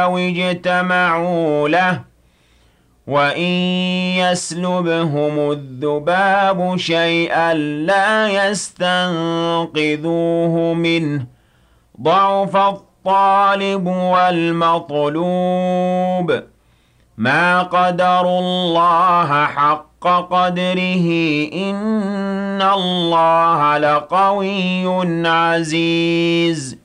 أو اجتمعوا له وإن يسلبهم الذباب شيئا لا يستنقذوه منه ضعف الطالب والمطلوب ما قدروا الله حق قدره إن الله لقوي عزيز